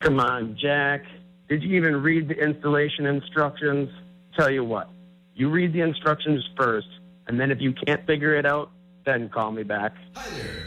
Come on, Jack. Did you even read the installation instructions? Tell you what, you read the instructions first, and then if you can't figure it out, then call me back. Hi there.